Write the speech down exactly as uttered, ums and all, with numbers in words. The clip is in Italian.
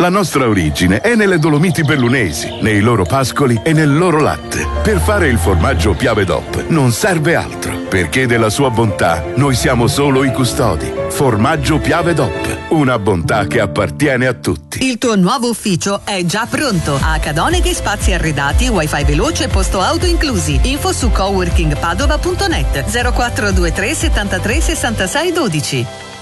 La nostra origine è nelle Dolomiti Bellunesi, nei loro pascoli e nel loro latte. Per fare il formaggio Piave D O P non serve altro, perché della sua bontà noi siamo solo i custodi. Formaggio Piave D O P, una bontà che appartiene a tutti. Il tuo nuovo ufficio è già pronto. A Cadoneghi spazi arredati, wifi veloce e posto auto inclusi. Info su coworking padova punto net zero quattro due tre settantatré sessantasei dodici.